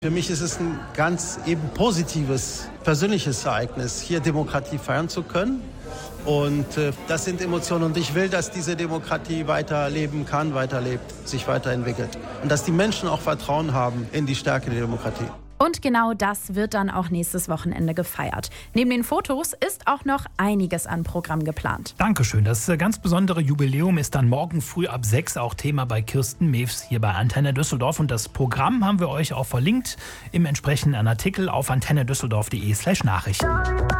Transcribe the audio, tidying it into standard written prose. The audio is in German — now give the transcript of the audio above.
Für mich ist es ein ganz eben positives, persönliches Ereignis, hier Demokratie feiern zu können. Und das sind Emotionen. Und ich will, dass diese Demokratie weiterleben kann, weiterlebt, sich weiterentwickelt. Und dass die Menschen auch Vertrauen haben in die Stärke der Demokratie. Und genau das wird dann auch nächstes Wochenende gefeiert. Neben den Fotos ist auch noch einiges an Programm geplant. Dankeschön. Das ganz besondere Jubiläum ist dann morgen früh ab 6 auch Thema bei Kirsten Mewes hier bei Antenne Düsseldorf. Und das Programm haben wir euch auch verlinkt im entsprechenden Artikel auf antennedüsseldorf.de/Nachrichten.